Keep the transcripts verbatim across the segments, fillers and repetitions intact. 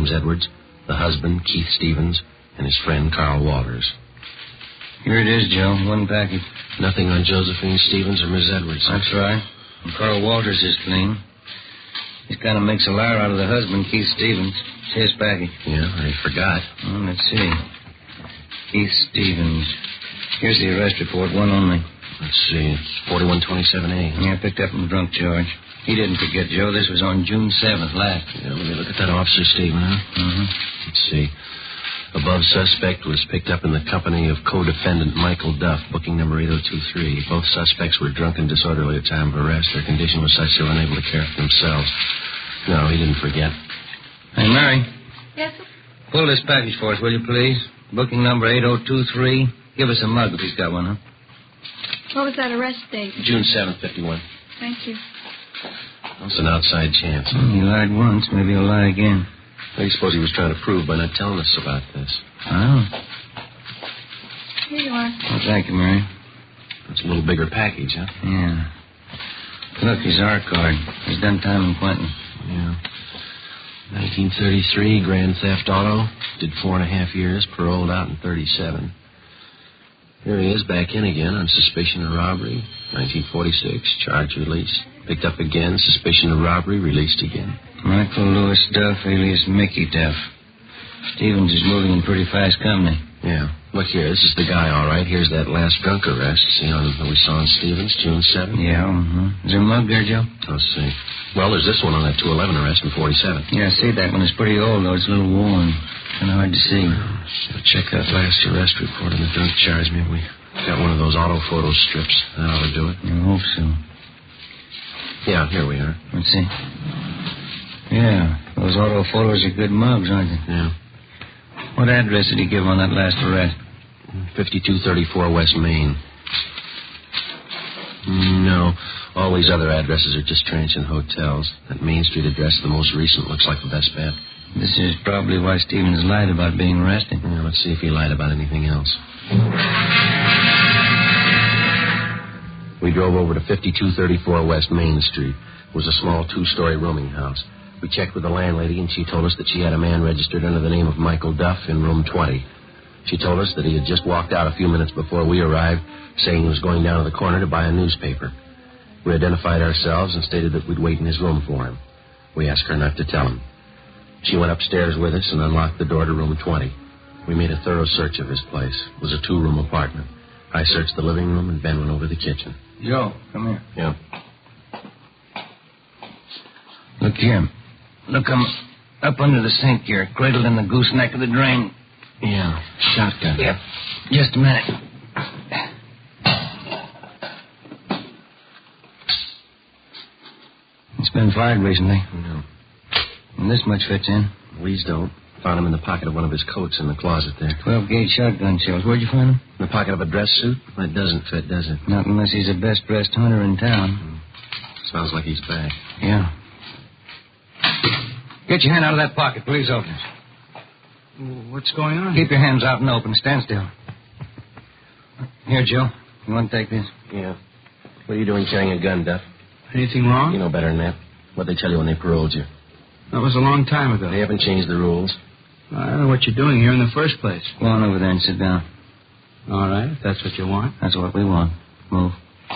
James Edwards, the husband, Keith Stevens, and his friend, Carl Walters. Here it is, Joe. One package. Nothing on Josephine Stevens or Miss Edwards. That's right. And Carl Walters is clean. He kind of makes a liar out of the husband, Keith Stevens. It's his package. Yeah, I forgot. Well, let's see. Keith Stevens. Here's the arrest report, one only. Let's see. It's forty-one twenty-seven A. Yeah, picked up from drunk charge. He didn't forget, Joe. This was on June seventh, last. Yeah, let me look at that officer's statement, huh? Mm-hmm. Let's see. Above suspect was picked up in the company of co-defendant Michael Duff, booking number eight oh two three. Both suspects were drunk and disorderly at time of arrest. Their condition was such they were unable to care for themselves. No, he didn't forget. Hey, Mary. Yes, sir? Pull this package for us, will you, please? Booking number eight oh two three. Give us a mug if he's got one, huh? What was that arrest date? June seventh, fifty-one. Thank you. That's an outside chance. Well, he lied once. Maybe he'll lie again. What do you suppose he was trying to prove by not telling us about this? Oh. Here you are. Well, thank you, Mary. It's a little bigger package, huh? Yeah. Look, his R card. He's done time in Quentin. Yeah. nineteen thirty-three, Grand Theft Auto. Did four and a half years, paroled out in thirty-seven. Here he is, back in again on suspicion of robbery. nineteen forty-six, charge release. Picked up again, suspicion of robbery, released again. Michael Lewis Duff, alias Mickey Duff. Stevens is moving in pretty fast company. Yeah. Look here, this is the guy, all right. Here's that last drunk arrest. See on that we saw on Stevens, June seventh? Yeah, mm-hmm. Is there a mug there, Joe? Let's see. Well, there's this one on that two eleven arrest in forty-seven. Yeah, I see that one. It's pretty old, though. It's a little worn. Kind of hard to see. Should check that last arrest report on the drunk charge. Maybe we got one of those auto photo strips. That ought to do it. I hope so. Yeah, here we are. Let's see. Yeah, those auto photos are good mugs, aren't they? Yeah. What address did he give on that last arrest? fifty-two thirty-four West Main. No, all these other addresses are just transient hotels. That Main Street address, the most recent, looks like the best bet. This is probably why Stevens lied about being arrested. Yeah, let's see if he lied about anything else. We drove over to fifty-two thirty-four West Main Street. It was a small two-story rooming house. We checked with the landlady, and she told us that she had a man registered under the name of Michael Duff in room twenty. She told us that he had just walked out a few minutes before we arrived, saying he was going down to the corner to buy a newspaper. We identified ourselves and stated that we'd wait in his room for him. We asked her not to tell him. She went upstairs with us and unlocked the door to room twenty. We made a thorough search of his place. It was a two-room apartment. I searched the living room, and Ben went over the kitchen. Joe, come here. Yeah. Look here. Look, I'm up under the sink here, cradled in the gooseneck of the drain. Yeah, shotgun. Yep. Just a minute. It's been fired recently. No. And this much fits in. These don't. Found him in the pocket of one of his coats in the closet there. twelve-gauge shotgun shells. Where'd you find them? In the pocket of a dress suit? That doesn't fit, does it? Not unless he's the best-dressed hunter in town. Sounds like he's back. Yeah. Get your hand out of that pocket, police officers. What's going on? Keep your hands out and open. Stand still. Here, Joe. You want to take this? Yeah. What are you doing carrying a gun, Duff? Anything wrong? You know better than that. What'd they tell you when they paroled you? That was a long time ago. They haven't changed the rules. I don't know what you're doing here in the first place. Go on over there and sit down. All right, if that's what you want. That's what we want. Move.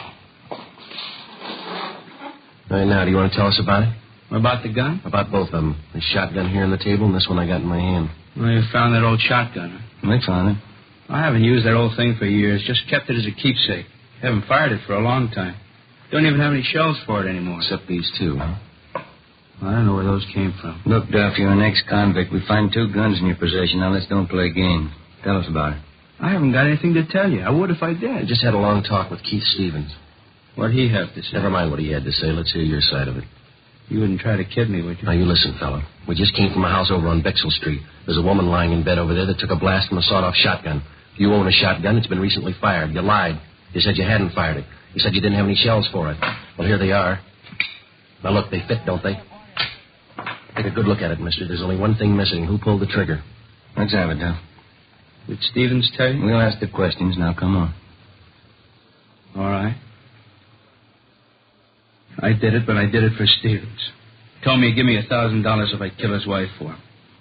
All right, now, do you want to tell us about it? About the gun? About both of them. The shotgun here on the table and this one I got in my hand. Well, you found that old shotgun. Huh? We found it. I haven't used that old thing for years. Just kept it as a keepsake. Haven't fired it for a long time. Don't even have any shells for it anymore. Except these two, huh? Well, I don't know where those came from. Look, Duff, you're an ex-convict. We find two guns in your possession. Now let's don't play games. Tell us about it. I haven't got anything to tell you. I would if I did. I just had a long talk with Keith Stevens. What'd he have to say? Never mind what he had to say. Let's hear your side of it. You wouldn't try to kid me, would you? Now, you listen, fella. We just came from a house over on Bexell Street. There's a woman lying in bed over there that took a blast from a sawed-off shotgun. You own a shotgun. It's been recently fired. You lied. You said you hadn't fired it. You said you didn't have any shells for it. Well, here they are. Now, look, they fit, don't they? Take a good look at it, mister. There's only one thing missing. Who pulled the trigger? Let's have it, Duff. Did Stevens tell you? We'll ask the questions. Now, come on. All right. I did it, but I did it for Stevens. Told me he'd give me a thousand dollars if I kill his wife for him.